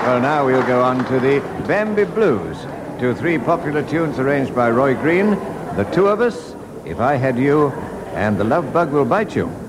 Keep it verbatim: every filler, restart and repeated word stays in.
Well, now we'll go on to the Bambi Blues, to three popular tunes arranged by Roy Green, The Two of Us, If I Had You, and The Love Bug Will Bite You.